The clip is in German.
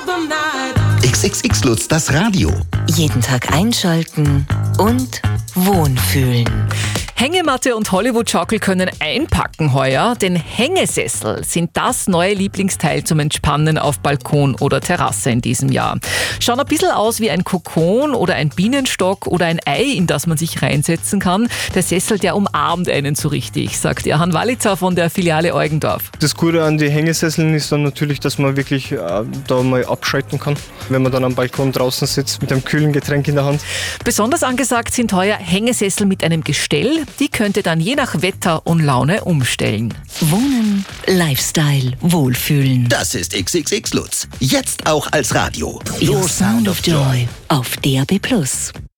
XXX Lutz, das Radio. Jeden Tag einschalten und wohnfühlen. Hängematte und Hollywood-Schaukel können einpacken heuer, denn Hängesessel sind das neue Lieblingsteil zum Entspannen auf Balkon oder Terrasse in diesem Jahr. Schauen ein bisschen aus wie ein Kokon oder ein Bienenstock oder ein Ei, in das man sich reinsetzen kann. Der Sessel, der umarmt einen so richtig, sagt Erhan Walitzer von der Filiale Eugendorf. Das Gute an die Hängesesseln ist dann natürlich, dass man wirklich da mal abschalten kann, wenn man dann am Balkon draußen sitzt mit einem kühlen Getränk in der Hand. Besonders angesagt sind heuer Hängesessel mit einem Gestell. Die könnte dann je nach Wetter und Laune umstellen. Wohnen, Lifestyle, Wohlfühlen. Das ist XXX Lutz. Jetzt auch als Radio. Your Sound of Joy auf DAB+.